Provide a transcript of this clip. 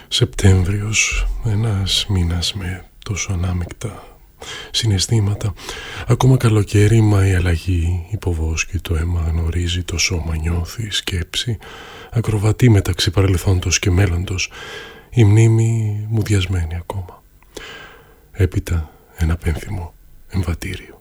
Σεπτέμβριος, ένας μήνας με τόσο ανάμεικτα συναισθήματα. Ακόμα καλοκαίρι, μα η αλλαγή υποβόσκει το αίμα, γνωρίζει το σώμα, νιώθει, σκέψη, ακροβατεί μεταξύ παρελθόντος και μέλλοντος, η μνήμη μουδιασμένη ακόμα. Έπειτα ένα πένθυμο εμβατήριο.